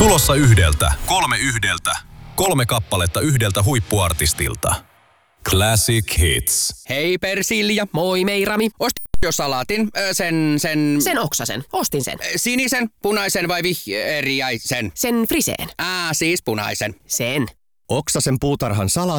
Tulossa yhdeltä, 3 yhdeltä, 3 kappaletta yhdeltä huippuartistilta. Classic Hits. Hei Persilja. Moi Meirami. Ostin jo salaatin, Sen oksasen. Ostin sen. Sinisen, punaisen vai vihreäisen? Sen friseen. Siis punaisen. Sen. Oksasen puutarhan salaatti